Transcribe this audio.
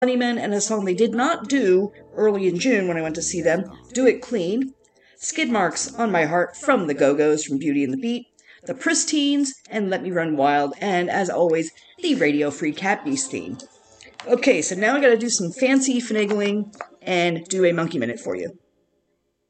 Bunnymen, and a song they did not do early in June when I went to see them, Do It Clean, Skid Marks on My Heart from the Go-Go's from Beauty and the Beat, the Pristines, and Let Me Run Wild, and as always, the Radio Free Cat Beast theme. Okay, so now I gotta do some fancy finagling and do a monkey minute for you.